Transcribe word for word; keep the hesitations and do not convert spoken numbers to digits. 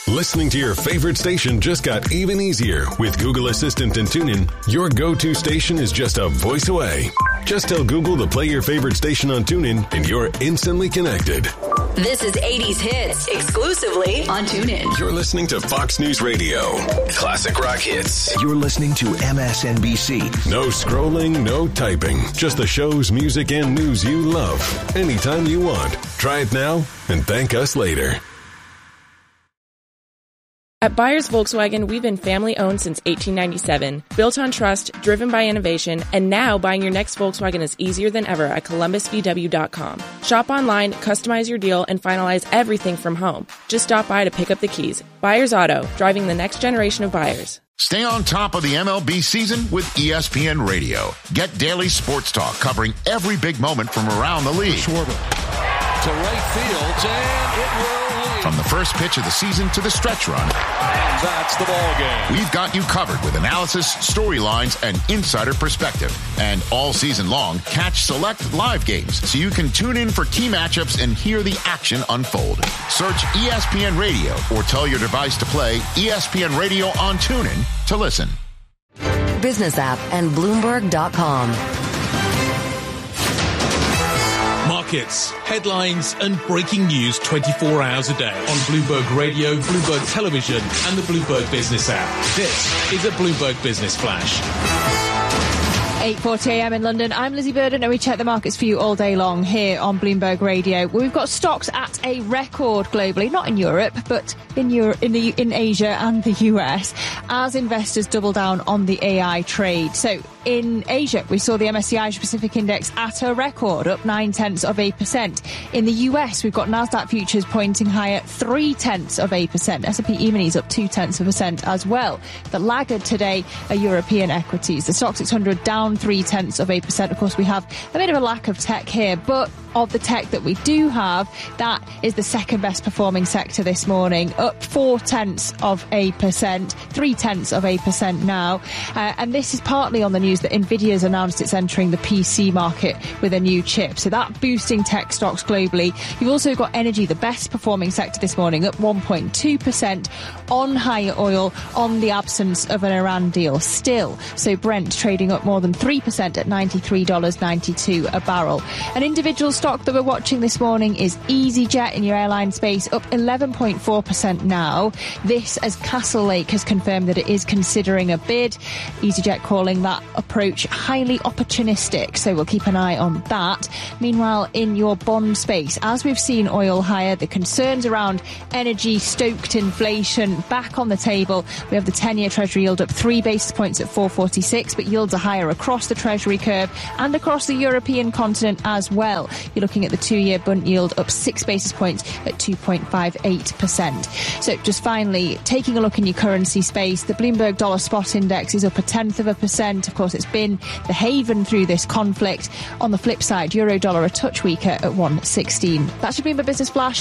Listening to your favorite station just got even easier. With Google Assistant and TuneIn, your go-to station is just a voice away. Just tell Google to play your favorite station on TuneIn and you're instantly connected. This is eighties Hits, exclusively on TuneIn. You're listening to Fox News Radio. Classic rock hits. You're listening to M S N B C. No scrolling, no typing. Just the shows, music, and news you love. Anytime you want. Try it now and thank us later. At Byers Volkswagen, we've been family-owned since eighteen ninety-seven, built on trust, driven by innovation, and now buying your next Volkswagen is easier than ever at columbus v w dot com. Shop online, customize your deal, and finalize everything from home. Just stop by to pick up the keys. Byers Auto, driving the next generation of buyers. Stay on top of the M L B season with E S P N Radio. Get daily sports talk covering every big moment from around the league. Schwarber to right field, and it will lead. From the first pitch of the season to the stretch run. And that's the ball game. We've got you covered with analysis, storylines, and insider perspective. And all season long, catch select live games so you can tune in for key matchups and hear the action unfold. Search E S P N Radio or tell your device to play E S P N Radio on TuneIn to listen. Business app and Bloomberg dot com. Markets, headlines, and breaking news twenty-four hours a day on Bloomberg Radio, Bloomberg Television, and the Bloomberg Business app. This is a Bloomberg Business Flash. eight forty a.m. in London. I'm Lizzie Burden, and we check the markets for you all day long here on Bloomberg Radio. We've got stocks at a record globally, not in Europe, but in Europe, in the in Asia and the U S, as investors double down on the A I trade. So in Asia, we saw the M S C I Asia Pacific Index at a record, up nine tenths of a percent. In the U S, we've got Nasdaq futures pointing higher, three tenths of a percent. S and P E-minis up two tenths of a percent as well. The laggard today are European equities. The Stoxx six hundred down three tenths of a percent. Of course, we have a bit of a lack of tech here, but of the tech that we do have, that is the second best performing sector this morning, up four tenths of a percent, three tenths of a percent now. Uh, and this is partly on the news that Nvidia's announced it's entering the P C market with a new chip. So that boosting tech stocks globally. You've also got energy, the best performing sector this morning, up one point two percent on higher oil, on the absence of an Iran deal still. So Brent trading up more than three percent at ninety-three dollars ninety-two a barrel. An individual stock that we're watching this morning is EasyJet in your airline space, up eleven point four percent now. This as Castlelake has confirmed that it is considering a bid. EasyJet calling that approach highly opportunistic, so we'll keep an eye on that. Meanwhile, in your bond space, as we've seen oil higher, the concerns around energy, stoked inflation back on the table. We have the ten-year Treasury yield up three basis points at four forty-six, but yields are higher across the Treasury curve and across the European continent as well. You're looking at the two-year Bund yield up six basis points at two point five eight percent. So just finally, taking a look in your currency space, the Bloomberg Dollar Spot Index is up a tenth of a percent. Of course, it's been the haven through this conflict. On the flip side, Euro dollar a touch weaker at one sixteen. That's your Bloomberg Business Flash.